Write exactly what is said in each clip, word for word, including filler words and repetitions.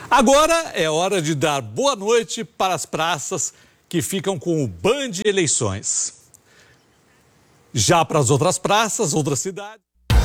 Agora é hora de dar boa noite para as praças que ficam com o Band Eleições. Já para as outras praças, outras cidades...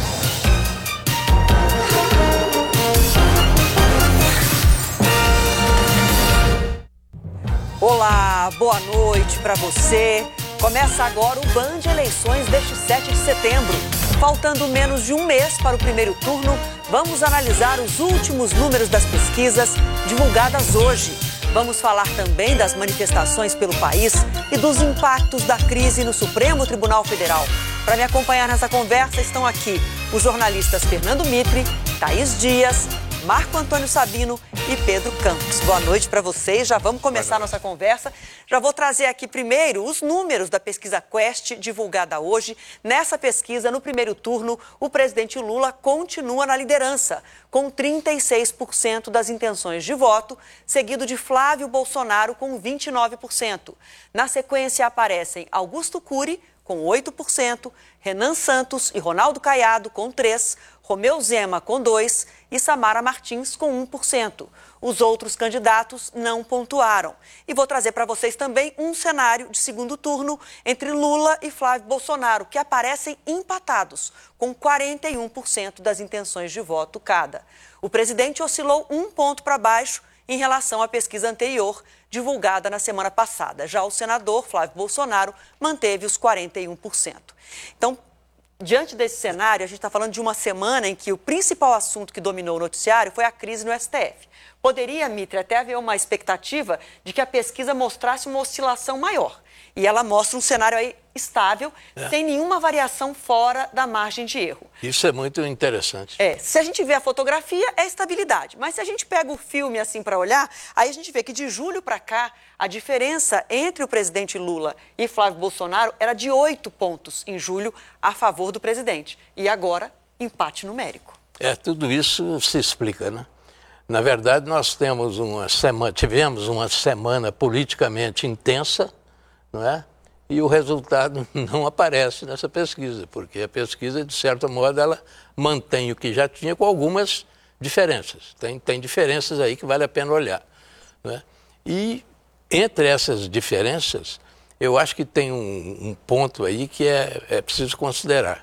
Olá, boa noite para você. Começa agora o Band Eleições deste sete de setembro. Faltando menos de um mês para o primeiro turno, vamos analisar os últimos números das pesquisas divulgadas hoje. Vamos falar também das manifestações pelo país e dos impactos da crise no Supremo Tribunal Federal. Para me acompanhar nessa conversa estão aqui os jornalistas Fernando Mitre, Thaís Dias, Marco Antônio Sabino e Pedro Campos. Boa noite para vocês, já vamos começar a nossa conversa. Já vou trazer aqui primeiro os números da pesquisa Quest, divulgada hoje. Nessa pesquisa, no primeiro turno, o presidente Lula continua na liderança, com trinta e seis por cento das intenções de voto, seguido de Flávio Bolsonaro com vinte e nove por cento. Na sequência aparecem Augusto Cury, com oito por cento, Renan Santos e Ronaldo Caiado, com três por cento, Romeu Zema, com dois por cento, e Samara Martins, com um por cento. Os outros candidatos não pontuaram. E vou trazer para vocês também um cenário de segundo turno entre Lula e Flávio Bolsonaro, que aparecem empatados, com quarenta e um por cento das intenções de voto cada. O presidente oscilou um ponto para baixo em relação à pesquisa anterior, divulgada na semana passada. Já o senador Flávio Bolsonaro manteve os quarenta e um por cento. Então, diante desse cenário, a gente está falando de uma semana em que o principal assunto que dominou o noticiário foi a crise no S T F. Poderia, Mitre, até haver uma expectativa de que a pesquisa mostrasse uma oscilação maior. E ela mostra um cenário aí estável, é. sem nenhuma variação fora da margem de erro. Isso é muito interessante. É, se a gente vê a fotografia, é estabilidade. Mas se a gente pega o filme assim para olhar, aí a gente vê que de julho para cá, a diferença entre o presidente Lula e Flávio Bolsonaro era de oito pontos em julho a favor do presidente. E agora, empate numérico. É, tudo isso se explica, né? Na verdade, nós temos uma semana, tivemos uma semana politicamente intensa, não é? E o resultado não aparece nessa pesquisa, porque a pesquisa, de certo modo, ela mantém o que já tinha com algumas diferenças. Tem, tem diferenças aí que vale a pena olhar, não é? E entre essas diferenças, eu acho que tem um, um ponto aí que é, é preciso considerar.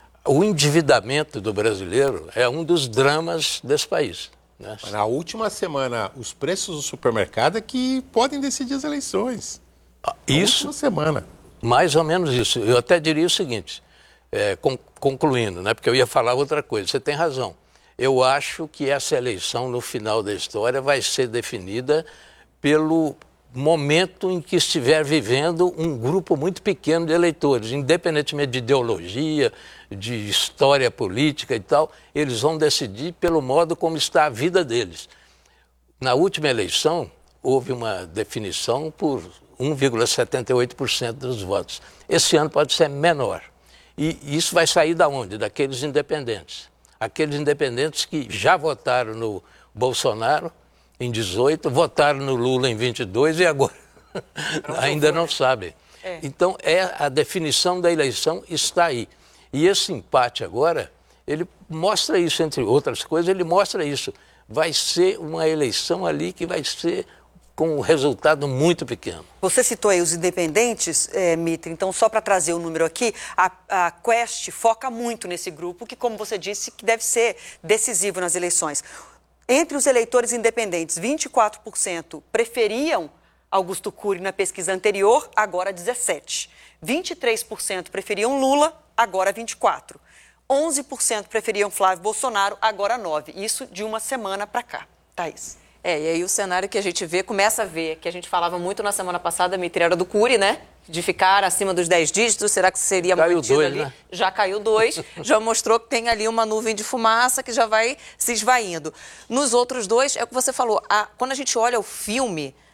O endividamento do brasileiro é um dos dramas desse país. Né? Na última semana, os preços do supermercado é que podem decidir as eleições. Isso, uma semana. Mais ou menos isso. Eu até diria o seguinte, é, concluindo, né, porque eu ia falar outra coisa, você tem razão. Eu acho que essa eleição, no final da história, vai ser definida pelo momento em que estiver vivendo um grupo muito pequeno de eleitores, independentemente de ideologia, de história política e tal, eles vão decidir pelo modo como está a vida deles. Na última eleição, houve uma definição por um vírgula setenta e oito por cento dos votos. Esse ano pode ser menor. E isso vai sair da onde? Daqueles independentes. Aqueles independentes que já votaram no Bolsonaro em dezoito, votaram no Lula em vinte e dois e agora ainda não sabem. É. Então, é, a definição da eleição está aí. E esse empate agora, ele mostra isso, entre outras coisas, ele mostra isso. Vai ser uma eleição ali que vai ser com um resultado muito pequeno. Você citou aí os independentes, é, Mitre, então só para trazer o número aqui, a, a Quest foca muito nesse grupo, que, como você disse, que deve ser decisivo nas eleições. Entre os eleitores independentes, vinte e quatro por cento preferiam Augusto Cury na pesquisa anterior, agora dezessete por cento. vinte e três por cento preferiam Lula, agora vinte e quatro por cento. onze por cento preferiam Flávio Bolsonaro, agora nove por cento. Isso de uma semana para cá. Thaís. É, e aí o cenário que a gente vê, começa a ver, que a gente falava muito na semana passada, Mitre, era do Cury, né? De ficar acima dos dez dígitos, será que seria mantido ali? Né? Já caiu dois, já mostrou que tem ali uma nuvem de fumaça que já vai se esvaindo. Nos outros dois, é o que você falou, a, quando a gente olha o filme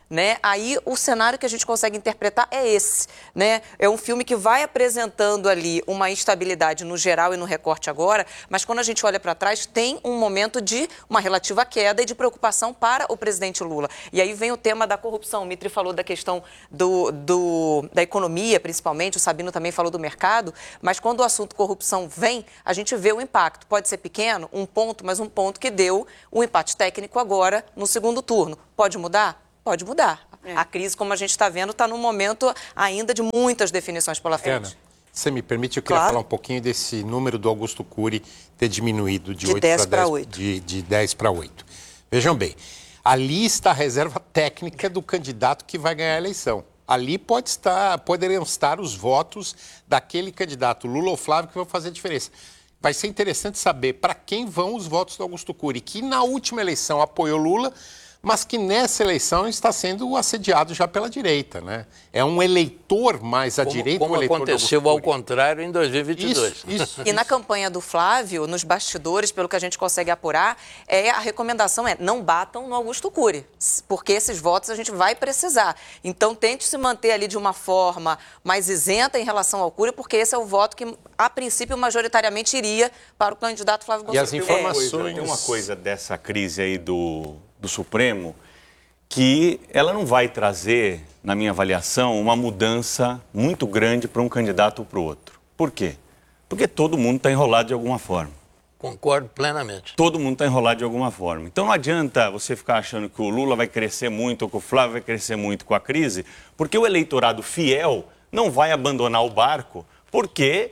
né? Aí o cenário que a gente consegue interpretar é esse, né? É um filme que vai apresentando ali uma instabilidade no geral e no recorte agora, mas quando a gente olha para trás, tem um momento de uma relativa queda e de preocupação para o presidente Lula. E aí vem o tema da corrupção. O Mitri falou da questão do, do, da economia, principalmente, o Sabino também falou do mercado, mas quando o assunto corrupção vem, a gente vê o impacto. Pode ser pequeno, um ponto, mas um ponto que deu um empate técnico agora no segundo turno. Pode mudar? Pode mudar. É. A crise, como a gente está vendo, está num momento ainda de muitas definições pela frente. Ana, você me permite, eu queria claro. falar um pouquinho desse número do Augusto Cury ter diminuído de, de dez para oito. De, de dez para oito. Vejam bem, ali está a reserva técnica do candidato que vai ganhar a eleição. Ali pode estar, poderiam estar os votos daquele candidato, Lula ou Flávio, que vão fazer a diferença. Vai ser interessante saber para quem vão os votos do Augusto Cury, que na última eleição apoiou Lula, mas que nessa eleição está sendo assediado já pela direita, né? É um eleitor mais à como, direita. Como um eleitor aconteceu ao contrário em dois mil e vinte e dois. Isso, isso, e na campanha do Flávio, nos bastidores, pelo que a gente consegue apurar, é, a recomendação é não batam no Augusto Cury, porque esses votos a gente vai precisar. Então tente se manter ali de uma forma mais isenta em relação ao Cury, porque esse é o voto que, a princípio, majoritariamente iria para o candidato Flávio Bolsonaro. E as informações... Tem uma coisa, tem uma coisa dessa crise aí do... do Supremo, que ela não vai trazer, na minha avaliação, uma mudança muito grande para um candidato ou para o outro. Por quê? Porque todo mundo está enrolado de alguma forma. Concordo plenamente. Todo mundo está enrolado de alguma forma. Então não adianta você ficar achando que o Lula vai crescer muito ou que o Flávio vai crescer muito com a crise, porque o eleitorado fiel não vai abandonar o barco, porque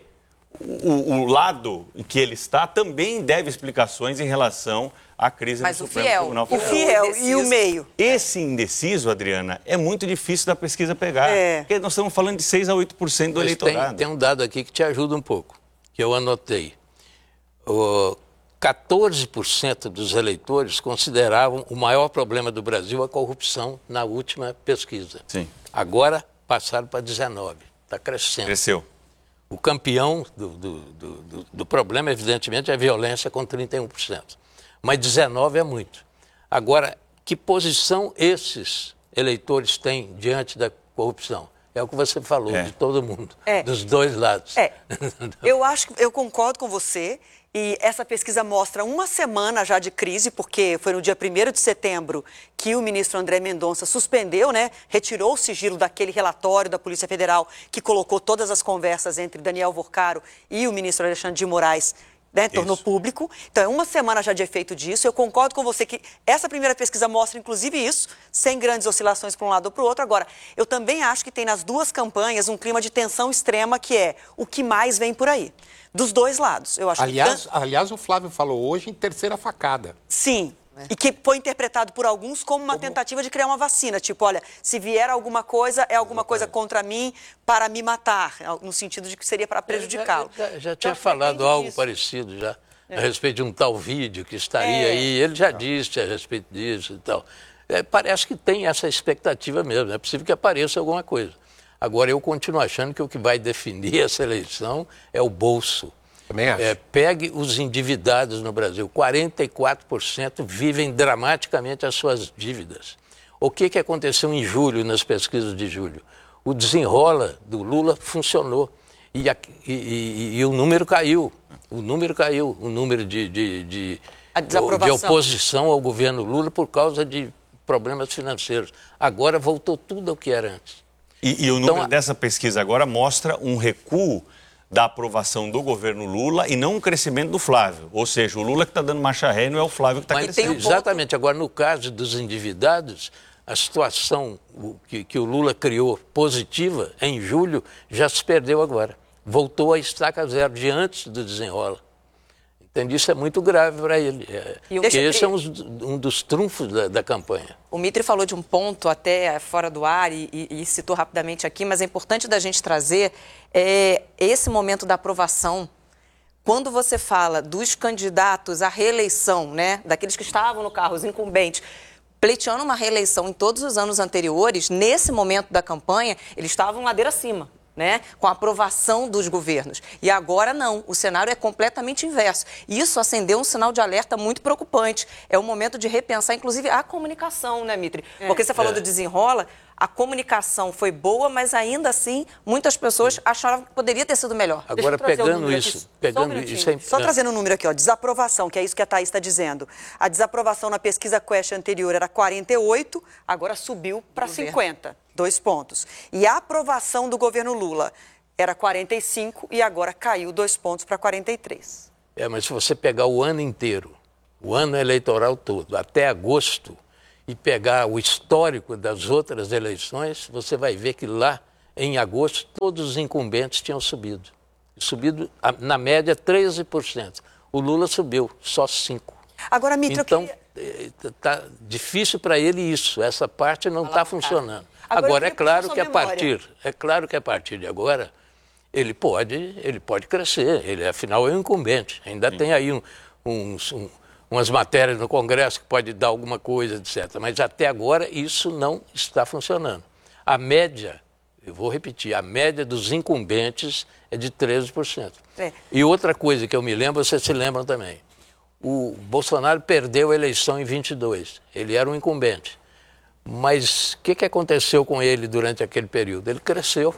o, o lado em que ele está também deve explicações em relação à crise Mas do o Supremo fiel, Tribunal o Federal. fiel e o meio. Esse indeciso, Adriana, é muito difícil da pesquisa pegar. É. Porque nós estamos falando de seis a oito por cento do Mas eleitorado. Tem, tem um dado aqui que te ajuda um pouco, que eu anotei. O quatorze por cento dos eleitores consideravam o maior problema do Brasil a corrupção na última pesquisa. Sim. Agora passaram para dezenove por cento. Está crescendo. Cresceu. O campeão do, do, do, do, do problema, evidentemente, é a violência com trinta e um por cento. Mas dezenove por cento é muito. Agora, que posição esses eleitores têm diante da corrupção? É o que você falou, é. de todo mundo, É. dos dois lados. É. Eu acho que eu concordo com você. E essa pesquisa mostra uma semana já de crise, porque foi no dia primeiro de setembro que o ministro André Mendonça suspendeu, né, retirou o sigilo daquele relatório da Polícia Federal que colocou todas as conversas entre Daniel Vorcaro e o ministro Alexandre de Moraes, né, tornou isso. público. Então, é uma semana já de efeito disso. Eu concordo com você que essa primeira pesquisa mostra, inclusive, isso, sem grandes oscilações para um lado ou para o outro. Agora, eu também acho que tem nas duas campanhas um clima de tensão extrema, que é o que mais vem por aí. Dos dois lados. Eu acho aliás, que... aliás, o Flávio falou hoje em terceira facada. Sim. É. E que foi interpretado por alguns como uma como... tentativa de criar uma vacina. Tipo, olha, se vier alguma coisa, é alguma coisa contra mim para me matar. No sentido de que seria para prejudicá-lo. Já, já, já tinha falado algo disso. parecido já, é. a respeito de um tal vídeo que estaria é. aí. Ele já disse a respeito disso e tal. É, parece que tem essa expectativa mesmo. É possível que apareça alguma coisa. Agora, eu continuo achando que o que vai definir essa eleição é o bolso. Também acho. É, pegue os endividados no Brasil. quarenta e quatro por cento vivem dramaticamente as suas dívidas. O que, que aconteceu em julho, nas pesquisas de julho? O desenrola do Lula funcionou e, a, e, e, e o número caiu. O número caiu, o número de, de, de, de oposição ao governo Lula por causa de problemas financeiros. Agora voltou tudo ao que era antes. E, e o número então, dessa pesquisa agora mostra um recuo da aprovação do governo Lula e não um crescimento do Flávio. Ou seja, o Lula que está dando marcha ré não é o Flávio que está crescendo. Um exatamente. Ponto... Agora, no caso dos endividados, a situação que, que o Lula criou positiva em julho já se perdeu agora. Voltou a estaca zero de antes do desenrola. Entende? Isso é muito grave para ele. É, porque esse é um, um dos trunfos da, da campanha. O Mitri falou de um ponto até fora do ar e, e, e citou rapidamente aqui, mas é importante da gente trazer é, esse momento da aprovação. Quando você fala dos candidatos à reeleição, né, daqueles que estavam no carro, os incumbentes, pleiteando uma reeleição em todos os anos anteriores, nesse momento da campanha, eles estavam ladeira acima. né, com a aprovação dos governos. E agora não, o cenário é completamente inverso. E isso acendeu um sinal de alerta muito preocupante. É o momento de repensar, inclusive, a comunicação, né, Mitri? É. Porque você falou é. do desenrola, a comunicação foi boa, mas ainda assim, muitas pessoas acharam que poderia ter sido melhor. Agora, pegando isso, aqui, pegando um isso é... Só trazendo um número aqui, ó, desaprovação, que é isso que a Thaís está dizendo. A desaprovação na pesquisa Quest anterior era quarenta e oito, agora subiu para cinquenta. Dois pontos. E a aprovação do governo Lula era quarenta e cinco e agora caiu dois pontos para quarenta e três. É, mas se você pegar o ano inteiro, o ano eleitoral todo, até agosto, e pegar o histórico das outras eleições, você vai ver que lá, em agosto, todos os incumbentes tinham subido. Subido, na média, treze por cento. O Lula subiu, só cinco por cento. Agora, Mitri, então, queria... está difícil para ele isso, essa parte não está funcionando. Agora, agora é claro que a partir, é claro que a partir de agora ele pode, ele pode crescer. Ele afinal é um incumbente. Ainda Sim. tem aí um, um, um, umas matérias no Congresso que pode dar alguma coisa, etcétera. Mas até agora isso não está funcionando. A média, eu vou repetir, a média dos incumbentes é de treze por cento. É. E outra coisa que eu me lembro, vocês se lembram também. O Bolsonaro perdeu a eleição em vinte e dois. Ele era um incumbente. Mas o que, que aconteceu com ele durante aquele período? Ele cresceu.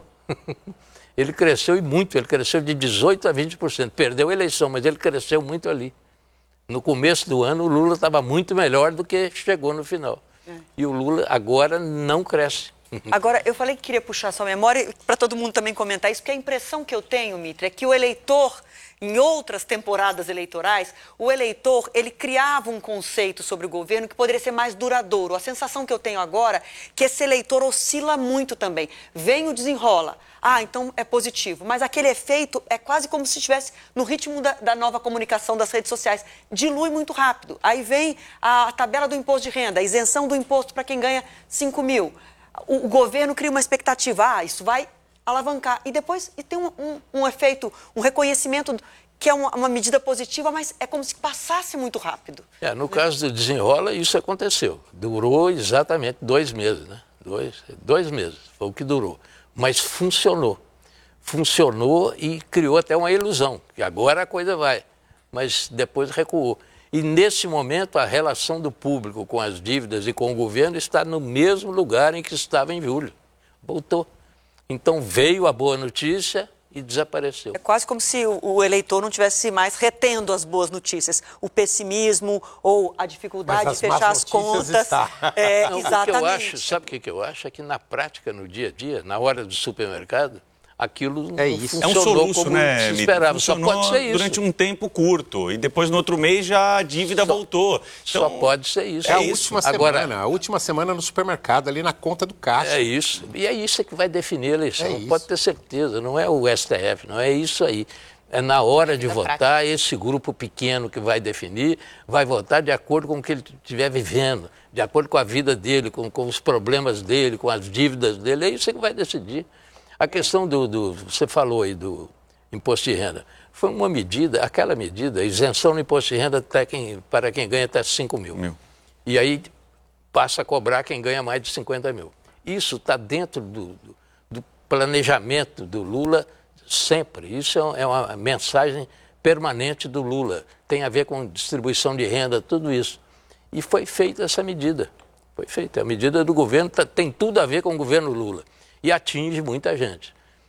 Ele cresceu e muito. Ele cresceu de dezoito por cento a vinte por cento. Perdeu a eleição, mas ele cresceu muito ali. No começo do ano, o Lula estava muito melhor do que chegou no final. É. E o Lula agora não cresce. Agora, eu falei que queria puxar sua memória para todo mundo também comentar isso, porque a impressão que eu tenho, Mitri, é que o eleitor, em outras temporadas eleitorais, o eleitor, ele criava um conceito sobre o governo que poderia ser mais duradouro. A sensação que eu tenho agora é que esse eleitor oscila muito também. Vem o desenrola. Ah, então é positivo. Mas aquele efeito é quase como se estivesse no ritmo da, da nova comunicação das redes sociais. Dilui muito rápido. Aí vem a tabela do imposto de renda, a isenção do imposto para quem ganha cinco mil. O, o governo cria uma expectativa, ah, isso vai alavancar. E depois e tem um, um, um efeito, um reconhecimento que é uma, uma medida positiva, mas é como se passasse muito rápido. É, no caso do desenrola, isso aconteceu. Durou exatamente dois meses, né? Dois, dois meses foi o que durou. Mas funcionou. Funcionou e criou até uma ilusão, que agora a coisa vai. Mas depois recuou. E, nesse momento, a relação do público com as dívidas e com o governo está no mesmo lugar em que estava em julho. Voltou. Então, veio a boa notícia e desapareceu. É quase como se o, o eleitor não tivesse mais retendo as boas notícias. O pessimismo ou a dificuldade de fechar as contas. Está. É, não, exatamente. O que eu acho, sabe o que eu acho? É que, na prática, no dia a dia, na hora do supermercado, aquilo é não isso. funcionou é um soluço, como né, se esperava. Só pode ser isso. Durante um tempo curto. E depois, no outro mês, já a dívida só, voltou. Então, só pode ser isso. É, é a isso. última Agora, semana. A última semana no supermercado, ali na conta do caixa. É isso. E é isso que vai definir a eleição. É pode ter certeza. Não é o S T F, não é isso aí. É na hora de é votar, prática. Esse grupo pequeno que vai definir, vai votar de acordo com o que ele estiver vivendo, de acordo com a vida dele, com, com os problemas dele, com as dívidas dele. É isso que vai decidir. A questão do, do, você falou aí do imposto de renda, foi uma medida, aquela medida, isenção no imposto de renda até quem, para quem ganha até cinco mil. mil. E aí passa a cobrar quem ganha mais de cinquenta mil. Isso está dentro do, do, do planejamento do Lula sempre. Isso é uma mensagem permanente do Lula. Tem a ver com distribuição de renda, tudo isso. E foi feita essa medida. Foi feita. A medida do governo tá, tem tudo a ver com o governo Lula. E atinge muita gente.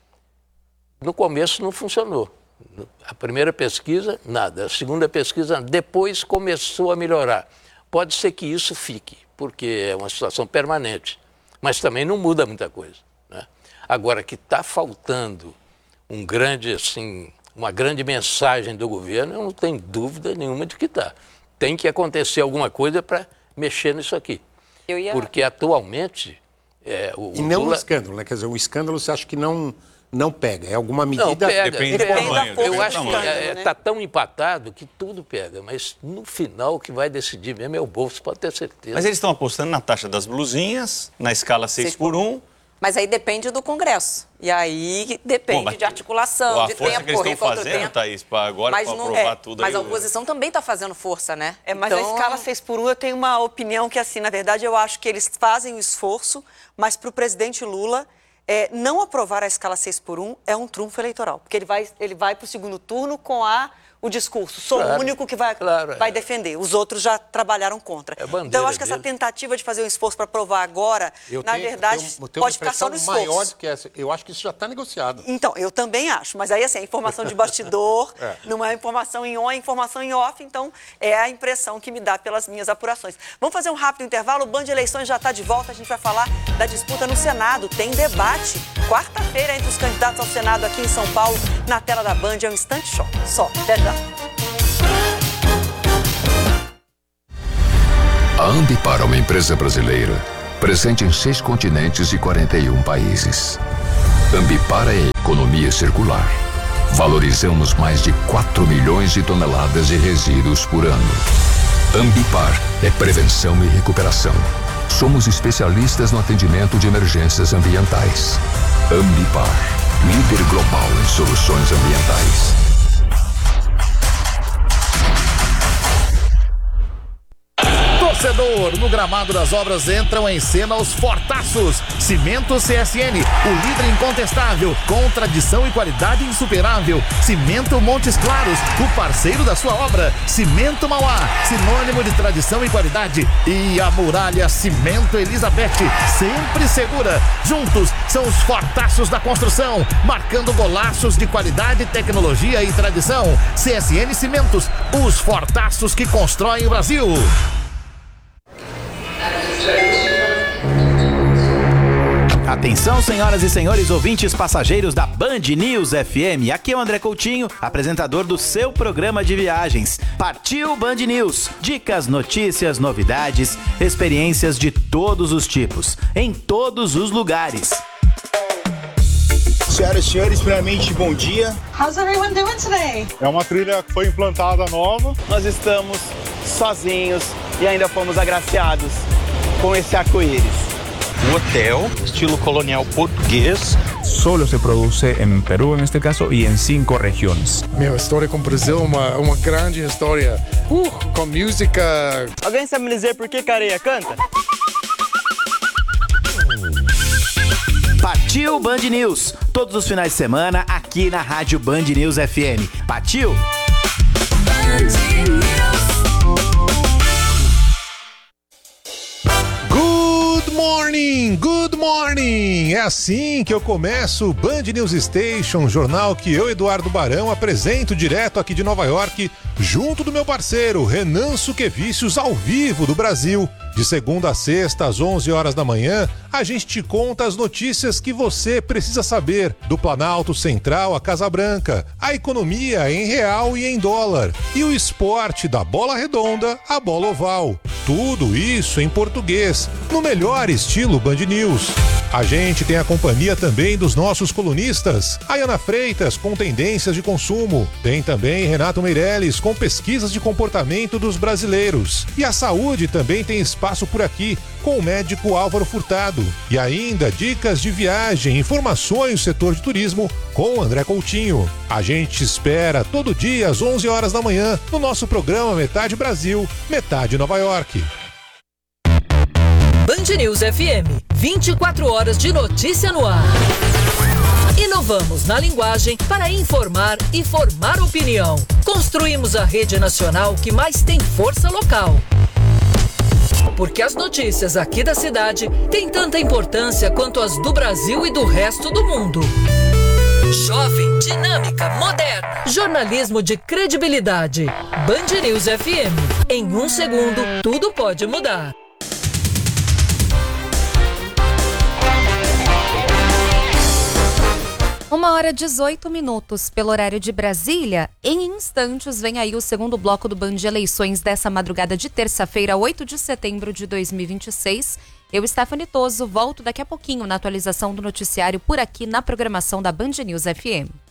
No começo não funcionou. A primeira pesquisa, nada. A segunda pesquisa, depois começou a melhorar. Pode ser que isso fique, porque é uma situação permanente. Mas também não muda muita coisa, né? Agora, que está faltando um grande, assim, uma grande mensagem do governo, eu não tenho dúvida nenhuma de que está. Tem que acontecer alguma coisa para mexer nisso aqui. Eu ia... Porque atualmente... É, o, e não Lula... um escândalo, né? Quer dizer, o escândalo você acha que não, não pega? É alguma medida... Não, pega. Depende, depende do tamanho. Eu acho que está tão empatado que tudo pega, mas no final o que vai decidir mesmo é o bolso, pode ter certeza. Mas eles estão apostando na taxa das blusinhas, na escala seis por um. Mas aí depende do Congresso. E aí depende Pô, de articulação, a de força tempo, que eles estão fazendo, tempo. Thaís, para agora mas para não, aprovar é, tudo. Mas aí, a oposição também está fazendo força, né? É, mas então... a escala seis por um eu tenho uma opinião que, assim, na verdade, eu acho que eles fazem o esforço, mas para o presidente Lula é, não aprovar a escala seis por um é um trunfo eleitoral, porque ele vai, ele vai para o segundo turno com a... o discurso, sou claro, o único que vai, claro, vai é. defender, os outros já trabalharam contra. É então, eu acho que dele. essa tentativa de fazer um esforço para provar agora, eu na tenho, verdade, eu tenho, eu tenho pode ficar só no esforço. Maior do que essa. Eu acho que isso já está negociado. Então, eu também acho, mas aí, assim, a informação de bastidor, é. não é informação em on, é informação em off, então é a impressão que me dá pelas minhas apurações. Vamos fazer um rápido intervalo, o Band Eleições já está de volta, a gente vai falar da disputa no Senado, tem debate, quarta-feira, entre os candidatos ao Senado aqui em São Paulo, na tela da Band, é um instante só, só, até já. A Ambipar é uma empresa brasileira, presente em seis continentes e quarenta e um países. Ambipar é economia circular. Valorizamos mais de quatro milhões de toneladas de resíduos por ano. Ambipar é prevenção e recuperação. Somos especialistas no atendimento de emergências ambientais. Ambipar, líder global em soluções ambientais. Torcedor, no gramado das obras entram em cena os fortaços. Cimento C S N, o líder incontestável, com tradição e qualidade insuperável. Cimento Montes Claros, o parceiro da sua obra. Cimento Mauá, sinônimo de tradição e qualidade. E a Muralha Cimento Elizabeth, sempre segura. Juntos são os fortaços da construção, marcando golaços de qualidade, tecnologia e tradição. C S N Cimentos, os fortaços que constroem o Brasil. Atenção, senhoras e senhores ouvintes passageiros da Band News F M. Aqui é o André Coutinho, apresentador do seu programa de viagens. Partiu Band News. Dicas, notícias, novidades, experiências de todos os tipos, em todos os lugares. Senhoras e senhores, primeiramente, bom dia. How's everyone doing today? É uma trilha que foi implantada nova. Nós estamos sozinhos e ainda fomos agraciados com esse arco-íris. Um hotel, estilo colonial português. Solo se produce em Peru, en este caso, e em cinco regiões. Meu, história com o Brasil é uma, uma grande história. Uh, com música. Alguém sabe me dizer por que Careia canta? Partiu Band News, todos os finais de semana aqui na Rádio Band News F M. Partiu? Band News. Good morning, good morning! É assim que eu começo o Band News Station, jornal que eu, Eduardo Barão, apresento direto aqui de Nova York, junto do meu parceiro Renan Suquevicius, ao vivo do Brasil. De segunda a sexta, às onze horas da manhã, a gente te conta as notícias que você precisa saber do Planalto Central à Casa Branca, a economia em real e em dólar, e o esporte da bola redonda à bola oval. Tudo isso em português, no melhor estilo Band News. A gente tem a companhia também dos nossos colunistas, a Ana Freitas com tendências de consumo, tem também Renato Meirelles com pesquisas de comportamento dos brasileiros, e a saúde também tem espaço por aqui com o médico Álvaro Furtado, e ainda dicas de viagem, informações do setor de turismo com o André Coutinho. A gente espera todo dia às onze horas da manhã no nosso programa Metade Brasil, Metade Nova York. Band News F M, vinte e quatro horas de notícia no ar. Inovamos na linguagem para informar e formar opinião. Construímos a rede nacional que mais tem força local. Porque as notícias aqui da cidade têm tanta importância quanto as do Brasil e do resto do mundo. Jovem, dinâmica, moderna. Jornalismo de credibilidade. Band News F M. Em um segundo, tudo pode mudar. Uma hora e dezoito minutos pelo horário de Brasília. Em instantes vem aí o segundo bloco do Band Eleições dessa madrugada de terça-feira, oito de setembro de dois mil e vinte e seis. Eu, Stephanie Toso, volto daqui a pouquinho na atualização do noticiário por aqui na programação da Band News F M.